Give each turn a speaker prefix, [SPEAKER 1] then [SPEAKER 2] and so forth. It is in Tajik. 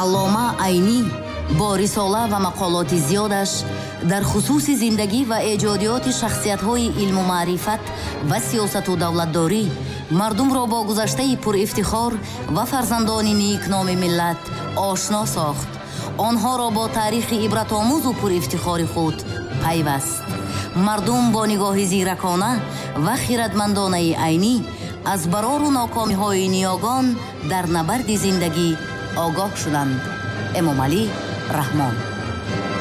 [SPEAKER 1] аллома Айнӣ бо рисола ва мақолоти зиёдаш дар хусуси зиндагӣ ва эҷодиёти шахсиятҳои илму маърифат ва сиёсату давлатдорӣ мардумро бо гузаштаи пурифтихор ва фарзандони неикноми миллат ошно сохт. онҳоро бо таърихи ибратомӯзу пурифтихори худ пайваст. мардум бо нигоҳи зиракона ва хиратмандонаи Айнӣ аз барору нокомиҳои ниёгон дар набарди зиндагӣ огоҳ шуданд. эмомалӣ раҳмон.